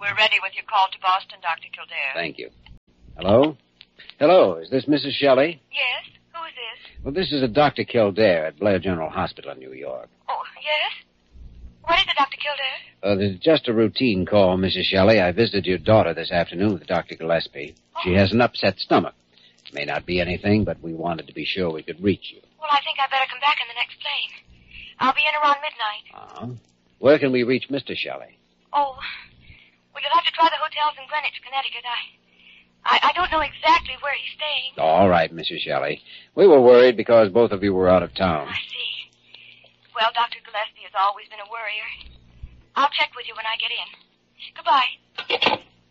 We're ready with your call to Boston, Dr. Kildare. Thank you. Hello? Hello, is this Mrs. Shelley? Yes? Who is this? Well, this is a Dr. Kildare at Blair General Hospital in New York. Oh, yes? What is it, Dr. Kildare? This is just a routine call, Mrs. Shelley. I visited your daughter this afternoon with Dr. Gillespie. Oh. She has an upset stomach. It may not be anything, but we wanted to be sure we could reach you. Well, I think I better come back in the next plane. I'll be in around midnight. Uh-huh. Where can we reach Mr. Shelley? Oh, well, you'll have to try the hotels in Greenwich, Connecticut. I don't know exactly where he's staying. All right, Mrs. Shelley. We were worried because both of you were out of town. I see. Well, Dr. Gillespie has always been a worrier. I'll check with you when I get in. Goodbye.